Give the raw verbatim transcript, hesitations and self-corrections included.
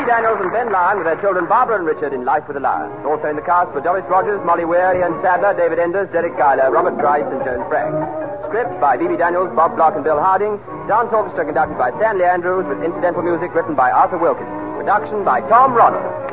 Daniels and Ben Lyon with their children Barbara and Richard in Life with a Lion. Also in the cast were Doris Rogers, Molly Weir, Ian Sadler, David Enders, Derek Guyler, Robert Grice, and Joan Frank. Script by B B Daniels, Bob Block, and Bill Harding. Dance orchestra conducted by Stanley Andrews with incidental music written by Arthur Wilkins. Production by Tom Ronald.